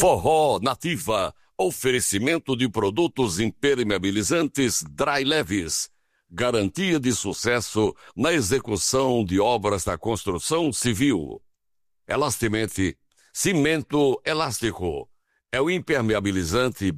Forró Nativa, oferecimento de produtos impermeabilizantes Dry Leves. Garantia de sucesso na execução de obras da construção civil. Elastimente, cimento elástico. É o impermeabilizante